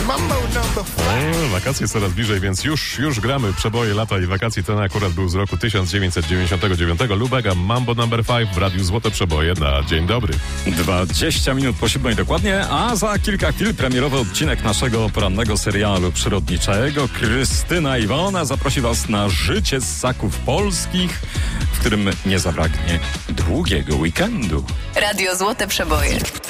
Mambo number 5. Wakacje coraz bliżej, więc już gramy przeboje lata i wakacji. Ten akurat był z roku 1999. Lubega, Mambo number 5 w Radiu Złote Przeboje na dzień dobry. 20 minut po 7 dokładnie, a za kilka chwil premierowy odcinek naszego porannego serialu przyrodniczego. Krystyna Iwona zaprosi Was na życie ssaków polskich, w którym nie zabraknie długiego weekendu. Radio Złote Przeboje.